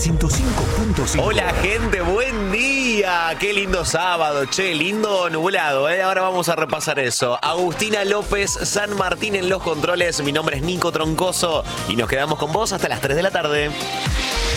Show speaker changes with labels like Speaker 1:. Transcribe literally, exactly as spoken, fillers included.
Speaker 1: ciento cinco punto cinco.
Speaker 2: Hola gente, buen día. Qué lindo sábado, che, lindo nublado, ¿eh? Ahora vamos a repasar eso. Agustina López San Martín en los controles. Mi nombre es Nico Troncoso y nos quedamos con vos hasta las tres de la tarde.